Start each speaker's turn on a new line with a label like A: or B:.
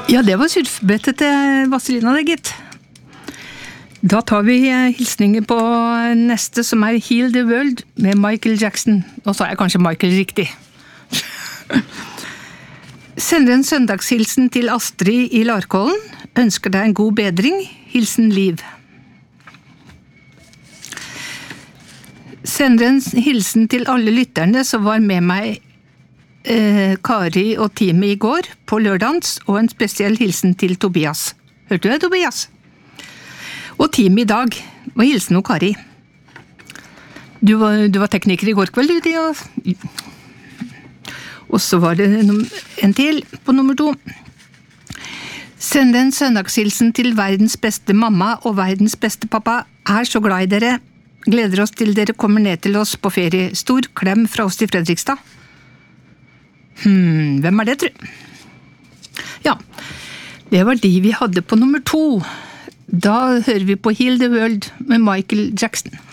A: Ja, det var surfbrettet til Vazelina, det gitt. Da tar vi hilsninger på neste, som Heal the World med Michael Jackson. Nå sa jeg kanskje Michael riktig. Sender en søndagshilsen til Astrid i Larkollen. Ønsker deg en god bedring. Hilsen Liv. Sender en hilsen til alle lytterne som var med meg, Kari og teamet i går på lørdans, og en spesiell hilsen til Tobias. Hørte du det, Tobias? Og teamet i dag, og hilsen og Kari. Du var tekniker i går kveld, du. Og så var det en til på nummer 2. Send en søndagshilsen til verdens beste mamma og verdens beste pappa. Så glad i dere. Gleder oss til dere kommer ned til oss på ferie. Stor klem fra oss til Fredrikstad. Hvem det, tror jeg? Ja, det var de vi hadde på nummer 2. Da hører vi på Heal the World med Michael Jackson.